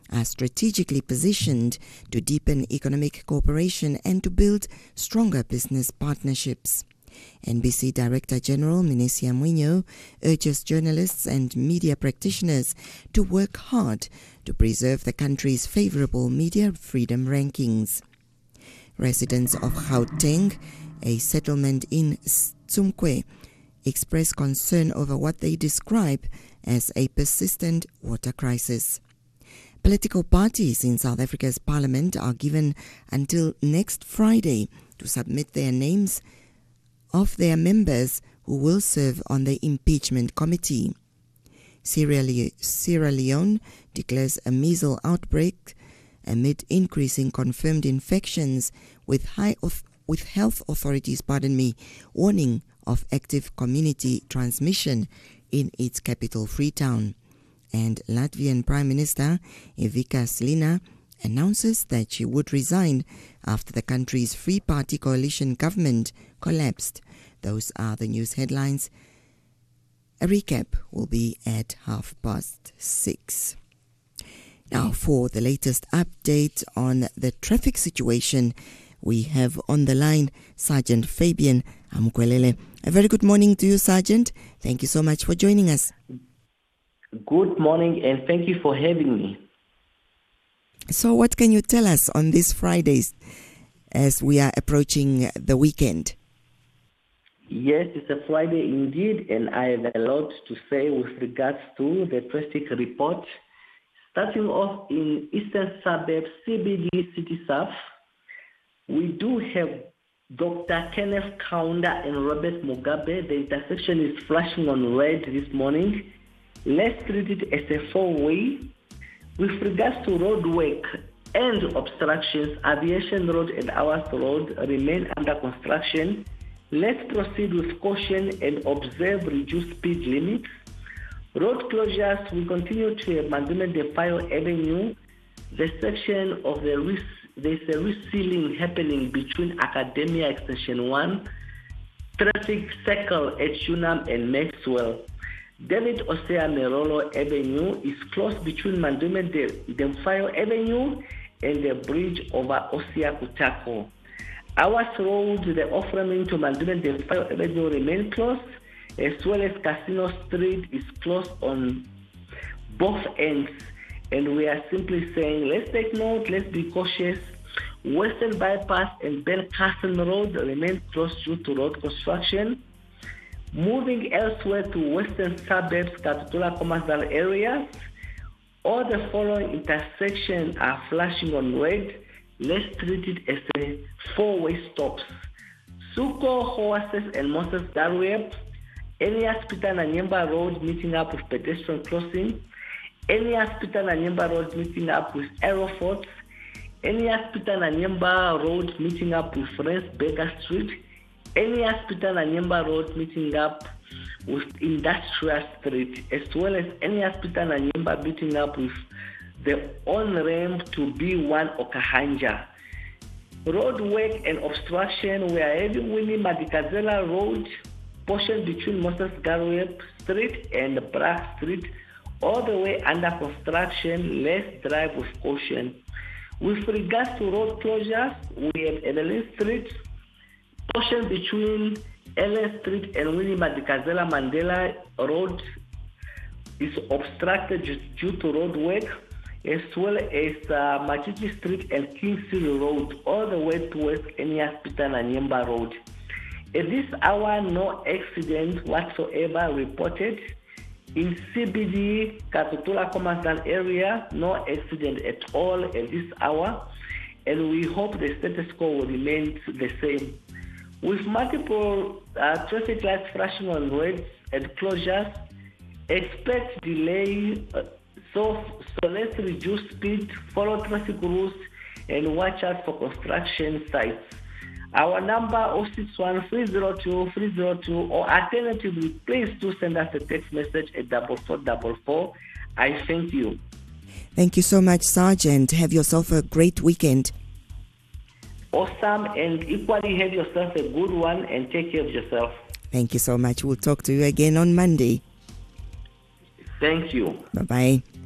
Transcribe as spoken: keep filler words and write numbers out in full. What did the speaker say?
are strategically positioned to deepen economic cooperation and to build stronger business partnerships. N B C Director General Mnisi Amwenyo urges journalists and media practitioners to work hard to preserve the country's favorable media freedom rankings. Residents of Gauteng, a settlement in Tsumkwe, express concern over what they describe as a persistent water crisis. Political parties in South Africa's parliament are given until next Friday to submit their names of their members who will serve on the impeachment committee. Sierra, Le- Sierra Leone declares a measles outbreak amid increasing confirmed infections, with high of, with health authorities, pardon me, warning of active community transmission in its capital, Freetown. And Latvian Prime Minister Evika Slina announces that she would resign after the country's Free Party coalition government collapsed. Those are the news headlines. A recap will be at half past six. Now, for the latest update on the traffic situation, we have on the line Sergeant Fabian Amukwelele. A very good morning to you, Sergeant. Thank you so much for joining us. Good morning, and thank you for having me. So what can you tell us on this Fridays as we are approaching the weekend? Yes, it's a Friday indeed, and I have a lot to say with regards to the traffic report. Starting off in Eastern Suburbs, C B D City South, we do have Doctor Kenneth Kaunda and Robert Mugabe. The intersection is flashing on red this morning. Let's treat it as a four-way. With regards to road work and obstructions, Aviation Road and Awas Road remain under construction. Let's proceed with caution and observe reduced speed limits. Road closures will continue to have Mandela De Fayo Avenue. The section of the re- there's a resealing happening between Academia Extension one, Traffic Circle at Shunam and Maxwell. David Osea Merolo Avenue is closed between Mandela De Fayo Avenue and the bridge over Osea Kutako. Awas Road, the off-raming to Mandela De Fayo Avenue remain closed, as well as Casino Street is closed on both ends. And we are simply saying, let's take note, let's be cautious. Western Bypass and Ben Carson Road remain closed due to road construction. Moving elsewhere to Western Suburbs, Katutula Commercial areas, all the following intersections are flashing on red. Let's treat it as a four-way stops. Suko, Hoases, and Moses Darweb, Elias Peter Nanyemba Road meeting up with pedestrian crossing, Elias Peter Nanyemba Road meeting up with Aeroforts, Elias Peter Nanyemba Road meeting up with Friends Baker Street, Elias Peter Nanyemba Road meeting up with Industrial Street, as well as Elias Peter Nanyemba meeting up with the on-ramp to B one Okahanja. Road work and obstruction, we are having Winnie Madikazela Road, portion between Moses Garweb Street and Brack Street, all the way under construction. Let's drive with caution. With regards to road closures, we have Evelyn Street, portion between L S Street and Winnie Madikazela Mandela Road is obstructed due to road work, as well as uh, Machichi Street and Kingsley Road, all the way towards Elias Peter Nanyemba Road. At this hour, no accident whatsoever reported. In C B D, Katutula Commercial area, no accident at all at this hour, and we hope the status quo will remain the same. With multiple uh, traffic lights flashing on red and closures, expect delay. Uh, so, so let's reduce speed, follow traffic rules, and watch out for construction sites. Our number zero six one, three zero two, three zero two, or alternatively, please do send us a text message at double four double four. I thank you. Thank you so much, Sergeant. Have yourself a great weekend. Awesome, and equally have yourself a good one, and take care of yourself. Thank you so much. We'll talk to you again on Monday. Thank you. Bye-bye.